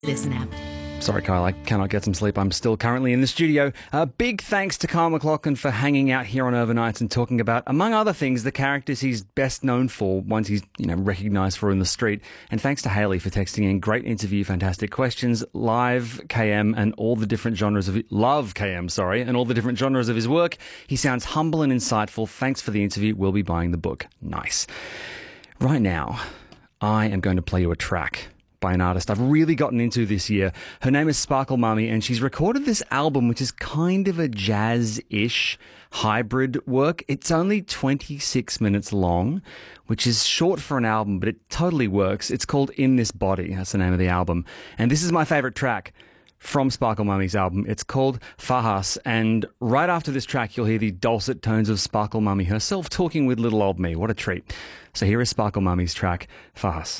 Listen app. Sorry, Kyle, I cannot get some sleep. I'm still currently in the studio. Big thanks to Kyle MacLachlan for hanging out here on Overnights and talking about, among other things, the characters he's best known for, ones he's, recognised for in the street. And thanks to Haley for texting in. Great interview, fantastic questions, live KM and all the different genres of love KM, and all the different genres of his work. He sounds humble and insightful. Thanks for the interview. We'll be buying the book. Nice. Right now, I am going to play you a track by an artist I've really gotten into this year. Her name is Sparkle Mummy, and she's recorded this album, which is kind of a jazz-ish hybrid work. It's only 26 minutes long, which is short for an album, but it totally works. It's called In This Body. That's the name of the album. And this is my favorite track from Sparkle Mummy's album. It's called Fahas, and right after this track, you'll hear the dulcet tones of Sparkle Mummy herself talking with little old me. What a treat. So here is Sparkle Mummy's track, Fahas.